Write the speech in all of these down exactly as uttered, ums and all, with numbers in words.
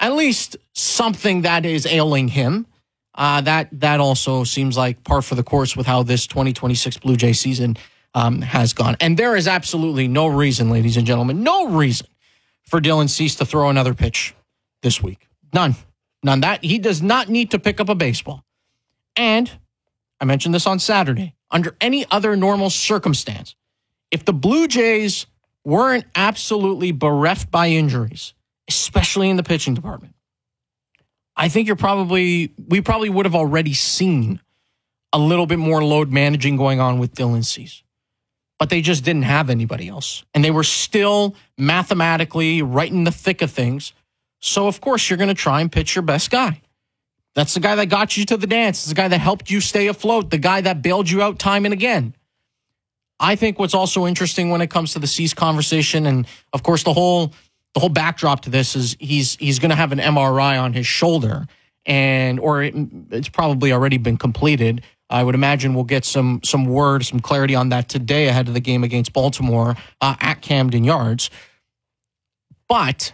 at least something that is ailing him. Uh, that that also seems like par for the course with how this twenty twenty-six Blue Jay season um, has gone. And there is absolutely no reason, ladies and gentlemen, no reason for Dylan Cease to throw another pitch this week. None. None. That he does not need to pick up a baseball. And I mentioned this on Saturday. Under any other normal circumstance, if the Blue Jays weren't absolutely bereft by injuries, especially in the pitching department, I think you're probably, we probably would have already seen a little bit more load managing going on with Dylan Cease. But they just didn't have anybody else. And they were still mathematically right in the thick of things. So, of course, you're going to try and pitch your best guy. That's the guy that got you to the dance. It's the guy that helped you stay afloat. The guy that bailed you out time and again. I think what's also interesting when it comes to the Cease conversation, and, of course, the whole... The whole backdrop to this is he's he's going to have an M R I on his shoulder, and or it, it's probably already been completed. I would imagine we'll get some some word, some clarity on that today ahead of the game against Baltimore uh, at Camden Yards. But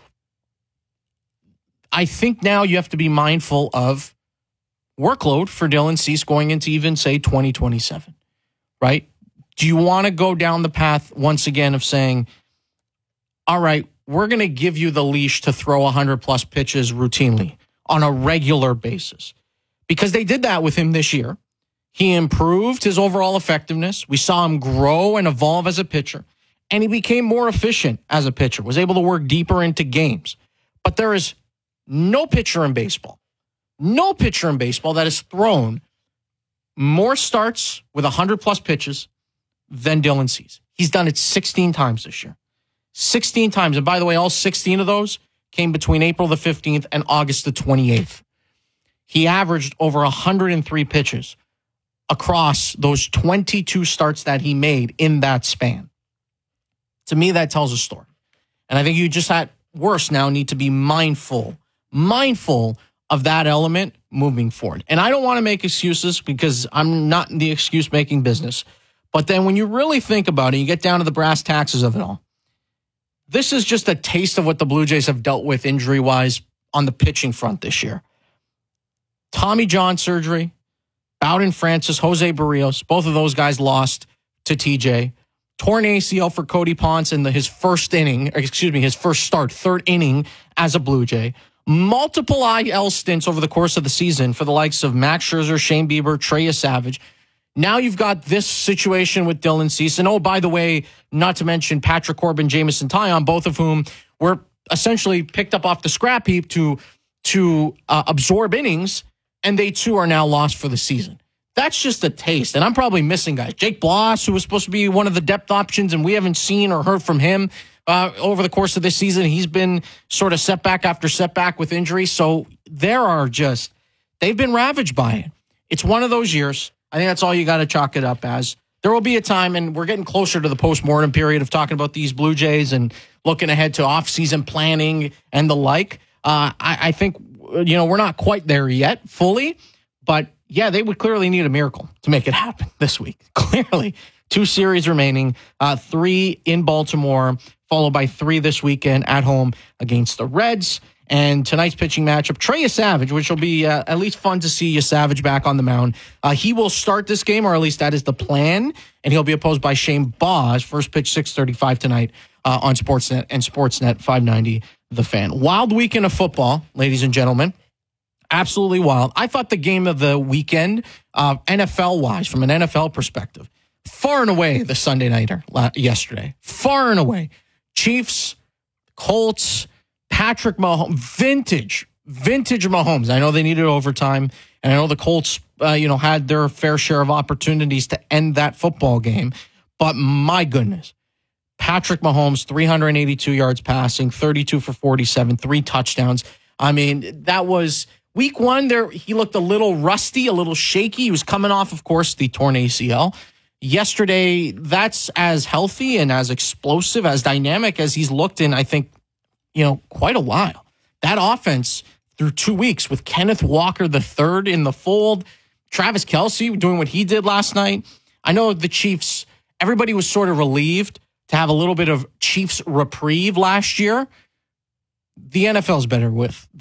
I think now you have to be mindful of workload for Dylan Cease going into even, say, twenty twenty-seven, right? Do you want to go down the path once again of saying, all right, we're going to give you the leash to throw one hundred plus pitches routinely on a regular basis? Because they did that with him this year. He improved his overall effectiveness. We saw him grow and evolve as a pitcher, and he became more efficient as a pitcher, was able to work deeper into games. But there is no pitcher in baseball, no pitcher in baseball that has thrown more starts with one hundred plus pitches than Dylan Cease. He's done it sixteen times this year. sixteen times. And by the way, all sixteen of those came between April the fifteenth and August the twenty-eighth. He averaged over one hundred three pitches across those twenty-two starts that he made in that span. To me, that tells a story. And I think you just at worst now need to be mindful, mindful of that element moving forward. And I don't want to make excuses because I'm not in the excuse-making business. But then when you really think about it, you get down to the brass taxes of it all. This is just a taste of what the Blue Jays have dealt with injury-wise on the pitching front this year. Tommy John surgery, Bowden Francis, Jose Barrios, both of those guys lost to T J. Torn A C L for Cody Ponce in the, his first inning, excuse me, his first start, third inning as a Blue Jay. Multiple I L stints over the course of the season for the likes of Max Scherzer, Shane Bieber, Trey Savage. Now you've got this situation with Dylan Cease. And oh, by the way, not to mention Patrick Corbin, Jameson Taillon, both of whom were essentially picked up off the scrap heap to, to uh, absorb innings, and they too are now lost for the season. That's just a taste. And I'm probably missing guys. Jake Bloss, who was supposed to be one of the depth options, and we haven't seen or heard from him uh, over the course of this season. He's been sort of setback after setback with injury. So there are just, they've been ravaged by it. It's one of those years. I think that's all you got to chalk it up as. There will be a time, and we're getting closer to the postmortem period of talking about these Blue Jays and looking ahead to off-season planning and the like. Uh, I, I think, you know, we're not quite there yet fully, but yeah, they would clearly need a miracle to make it happen this week. Clearly. Two series remaining, uh, three in Baltimore, followed by three this weekend at home against the Reds. And tonight's pitching matchup, Trey Savage, which will be uh, at least fun to see Savage back on the mound. Uh, he will start this game, or at least that is the plan, and he'll be opposed by Shane Baz. First pitch, six thirty-five tonight uh, on Sportsnet and Sportsnet five ninety The Fan. Wild weekend of football, ladies and gentlemen. Absolutely wild. I thought the game of the weekend, uh, N F L-wise, from an N F L perspective, far and away the Sunday nighter yesterday. Far and away. Chiefs, Colts, Patrick Mahomes, vintage, vintage Mahomes. I know they needed overtime, and I know the Colts, uh, you know, had their fair share of opportunities to end that football game. But my goodness, Patrick Mahomes, three hundred eighty-two yards passing, thirty-two for forty-seven, three touchdowns. I mean, that was week one. There, he looked a little rusty, a little shaky. He was coming off, of course, the torn A C L. Yesterday, that's as healthy and as explosive, as dynamic as he's looked in, I think, you know, quite a while. That offense through two weeks with Kenneth Walker the third in the fold, Travis Kelce doing what he did last night. I know the Chiefs, everybody was sort of relieved to have a little bit of Chiefs reprieve last year. The N F L is better with